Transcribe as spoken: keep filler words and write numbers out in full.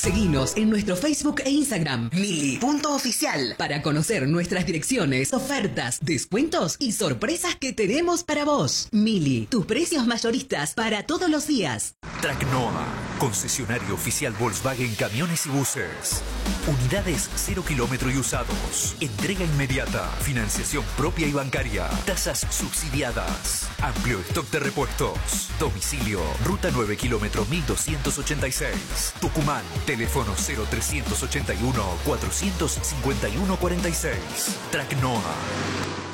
Seguinos en nuestro Facebook e Instagram, mili punto oficial, para conocer nuestras direcciones, ofertas, descuentos y sorpresas que tenemos para vos. Mili, tus precios mayoristas para todos los días. Tracnoa, concesionario oficial Volkswagen Camiones y Buses. Unidades cero kilómetro y usados. Entrega inmediata. Financiación propia y bancaria. Tasas subsidiadas. Amplio stock de repuestos. Domicilio, ruta nueve kilómetro mil doscientos ochenta y seis. Tucumán, teléfono cero trescientos ochenta y uno, cuatrocientos cincuenta y uno cuarenta y seis. Tracnoa.